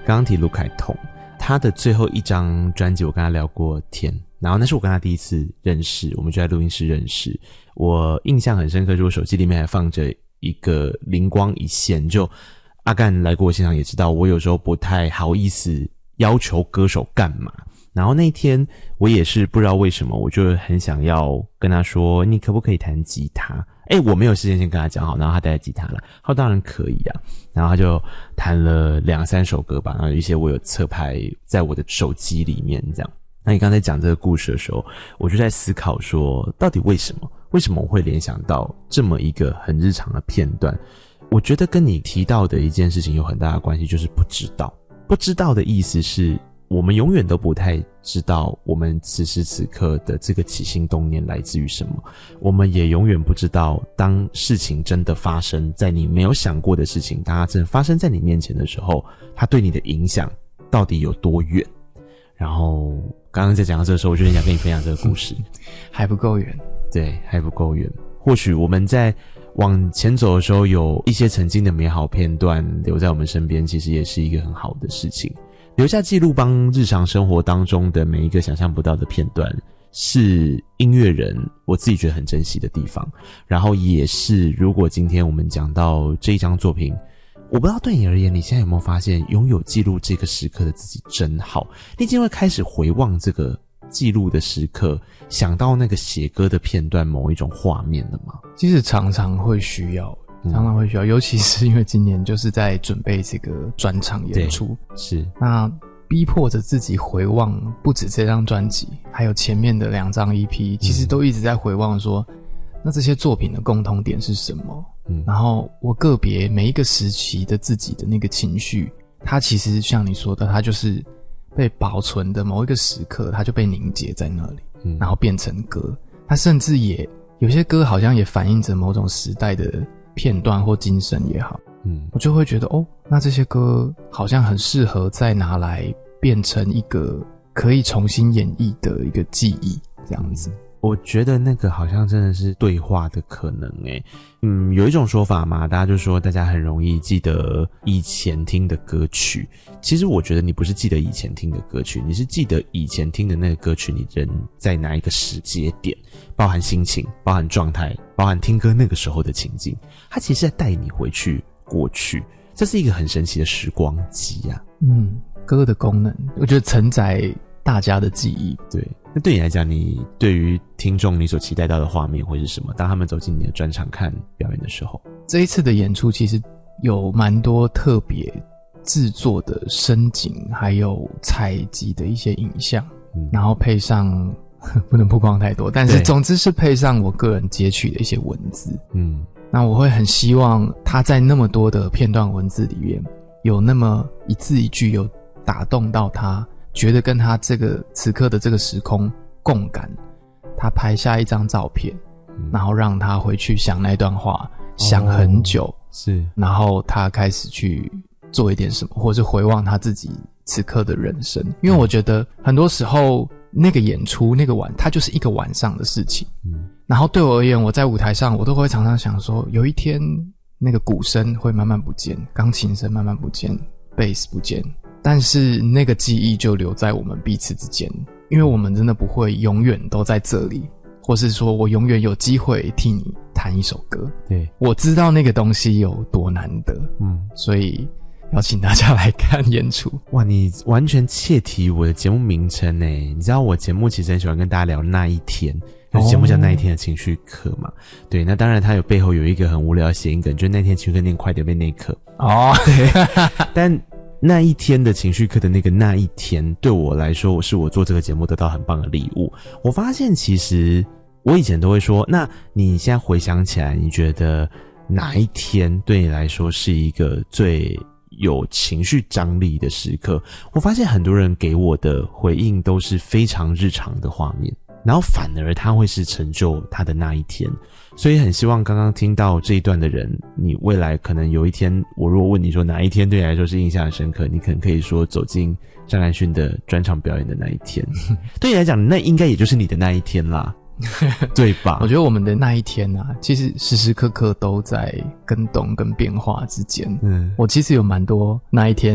刚刚提卢凯彤，他的最后一张专辑我跟他聊过天，然后那是我跟他第一次认识，我们就在录音室认识。我印象很深刻，就我手机里面还放着一个灵光一现，就阿干来过我现场也知道，我有时候不太好意思要求歌手干嘛。然后那一天我也是不知道为什么，我就很想要跟他说，你可不可以弹吉他？我没有事先先跟他讲好，然后他带了吉他了，他说当然可以啊。然后他就弹了2-3首歌吧，然后有一些我有侧拍在我的手机里面这样。那你刚才讲这个故事的时候，我就在思考说，到底为什么我会联想到这么一个很日常的片段？我觉得跟你提到的一件事情有很大的关系，就是不知道。不知道的意思是我们永远都不太知道我们此时此刻的这个起心动念来自于什么，我们也永远不知道当事情真的发生在你没有想过的事情，当它真的发生在你面前的时候，它对你的影响到底有多远。然后刚刚在讲到这个时候，我就很想跟你分享这个故事。 还不够远。 对，还不够远。或许我们在往前走的时候，有一些曾经的美好片段留在我们身边，其实也是一个很好的事情。留下记录，帮日常生活当中的每一个想象不到的片段，是音乐人我自己觉得很珍惜的地方。然后也是，如果今天我们讲到这一张作品，我不知道对你而言，你现在有没有发现，拥有记录这个时刻的自己真好？你已经会开始回望这个记录的时刻，想到那个写歌的片段某一种画面了吗？ 其实常常会需要，尤其是因为今年就是在准备这个专场演出， 是那逼迫着自己回望，不止这张专辑，还有前面的2张 EP，其实都一直在回望说，那这些作品的共同点是什么？然后我个别每一个时期的自己的那个情绪，它其实像你说的，它就是被保存的某一个时刻，它就被凝结在那里，然后变成歌。它甚至也有些歌好像也反映着某种时代的片段或精神也好，我就会觉得那这些歌好像很适合再拿来变成一个可以重新演绎的一个记忆，这样子。 我觉得那个好像真的是对话的可能有一种说法嘛，大家就说大家很容易记得以前听的歌曲。其实我觉得你不是记得以前听的歌曲，你是记得以前听的那个歌曲，你人在哪一个时节点，包含心情，包含状态，包含听歌那个时候的情境，它其实在带你回去过去。这是一个很神奇的时光机啊。 歌的功能，我觉得承载大家的记忆。 对，那对你来讲，你对于听众你所期待到的画面会是什么？当他们走进你的专场看表演的时候， 这一次的演出其实有蛮多特别制作的声景，还有采集的一些影像，然后配上不能曝光太多，但是总之是配上我个人截取的一些文字。那我会很希望他在那么多的片段文字里面，有那么一字一句有打动到他，觉得跟他这个此刻的这个时空共感，他拍下一张照片，然后让他回去想那段话，想很久， 是， 然后他开始去做一点什么，或是回望他自己此刻的人生。因为我觉得很多时候那个演出那个它就是一个晚上的事情，然后对我而言，我在舞台上我都会常常想说，有一天那个鼓声会慢慢不见，钢琴声慢慢不见，贝斯不见，但是那个记忆就留在我们彼此之间，因为我们真的不会永远都在这里，或是说我永远有机会替你弹一首歌。 对， 我知道那个东西有多难得，所以邀请大家来看演出。 哇，你完全切题我的节目名称耶。你知道我节目其实很喜欢跟大家聊那一天，节目叫那一天的情绪课嘛。对，那当然它背后有一个很无聊的谐音梗，就是那天情绪课念快点被那一刻。对，但那一天的情绪课的那一天，对我来说是我做这个节目得到很棒的礼物。我发现其实我以前都会说，那你现在回想起来，你觉得哪一天对你来说是一个最有情绪张力的时刻？我发现很多人给我的回应都是非常日常的画面，然后反而他会是成就他的那一天。所以很希望刚刚听到这一段的人，你未来可能有一天，我如果问你说哪一天对你来说是印象很深刻，你可能可以说走进张兰勋的专场表演的那一天。对你来讲，那应该也就是你的那一天啦。对吧？ 我觉得我们的那一天啊，其实时时刻刻都在更动跟变化之间。我其实有蛮多那一天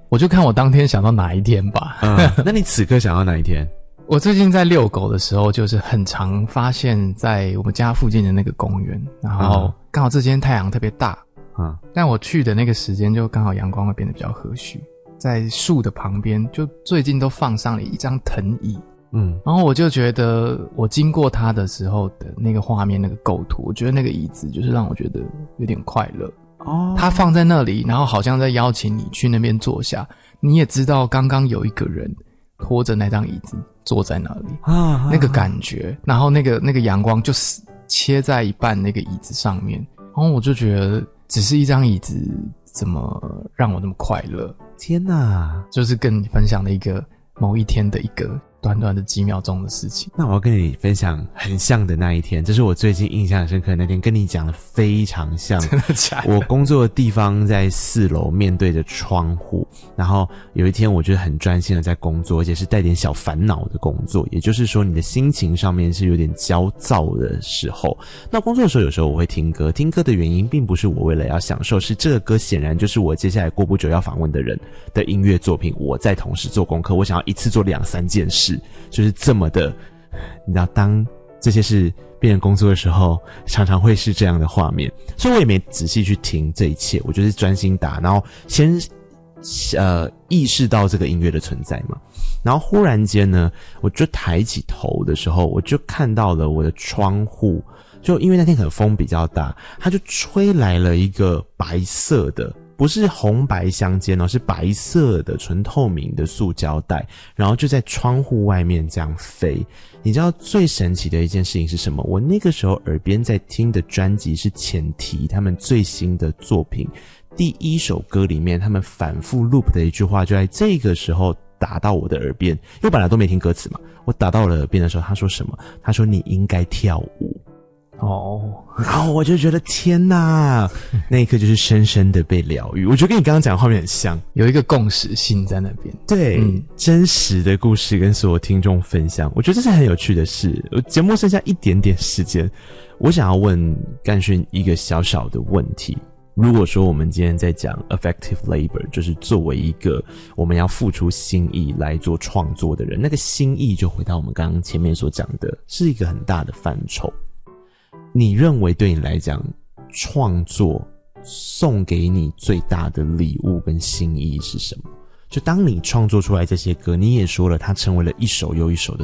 我就看我当天想到哪一天吧。 那你此刻想到哪一天？ 我最近在遛狗的时候，就是很常发现在我们家附近的那个公园，然后刚好这天太阳特别大，但我去的那个时间就刚好阳光会变得比较和煦，在树的旁边就最近都放上了一张藤椅，然后我就觉得我经过它的时候的那个画面那个构图，我觉得那个椅子就是让我觉得有点快乐。它放在那里，然后好像在邀请你去那边坐下，你也知道刚刚有一个人拖着那张椅子坐在那里那个感觉，然后那个阳光就切在一半那个椅子上面，然后我就觉得只是一张椅子怎么让我那么快乐？ 天哪， 就是跟你分享的一个某一天的一个短短的几秒钟的事情。 那我要跟你分享很像的那一天，这是我最近印象很深刻的那天，跟你讲的非常像。 真的假的？ 我工作的地方在4楼，面对着窗户，然后有一天我觉得很专心的在工作，而且是带点小烦恼的工作，也就是说你的心情上面是有点焦躁的时候。那工作的时候有时候我会听歌，听歌的原因并不是我为了要享受，是这个歌显然就是我接下来过不久要访问的人的音乐作品，我在同时做功课，我想要一次做2-3件事，就是这么的，你知道，当这些事变成工作的时候，常常会是这样的画面，所以我也没仔细去听这一切，我就是专心打，然后先意识到这个音乐的存在嘛，然后忽然间呢，我就抬起头的时候，我就看到了我的窗户，就因为那天可能风比较大，它就吹来了一个白色的，不是红白相间哦，是白色的纯透明的塑胶袋，然后就在窗户外面这样飞。你知道最神奇的一件事情是什么？我那个时候耳边在听的专辑是前提他们最新的作品第1首歌里面，他们反复 loop 的一句话就在这个时候打到我的耳边，因为我本来都没听歌词嘛，我打到我的耳边的时候，他说什么？他说你应该跳舞。然后我就觉得天哪，那一刻就是深深的被疗愈。我觉得跟你刚刚讲的画面很像， 有一个共识性在那边。 对，真实的故事跟所有听众分享，我觉得这是很有趣的事。节目剩下一点点时间，我想要问干勋一个小小的问题。如果说我们今天在讲 effective labor， 就是作为一个我们要付出心意来做创作的人，那个心意就回到我们刚刚前面所讲的，是一个很大的范畴。你认为对你来讲，创作送给你最大的礼物跟心意是什么？就当你创作出来这些歌，你也说了，它成为了一首又一首的